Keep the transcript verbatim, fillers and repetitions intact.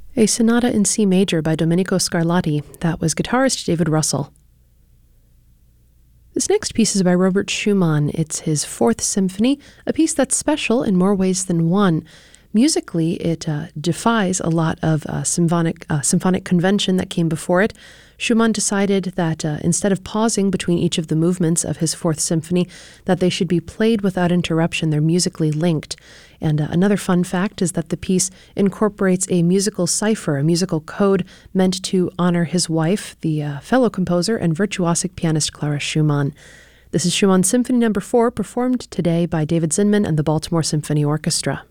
A Sonata in C Major by Domenico Scarlatti. That was guitarist David Russell. This next piece is by Robert Schumann. It's his Fourth Symphony, a piece that's special in more ways than one. Musically, it uh, defies a lot of uh, symphonic, uh, symphonic convention that came before it. Schumann decided that uh, instead of pausing between each of the movements of his Fourth Symphony, that they should be played without interruption. They're musically linked. And uh, another fun fact is that the piece incorporates a musical cipher, a musical code meant to honor his wife, the uh, fellow composer and virtuosic pianist Clara Schumann. This is Schumann Symphony Number Four, performed today by David Zinman and the Baltimore Symphony Orchestra.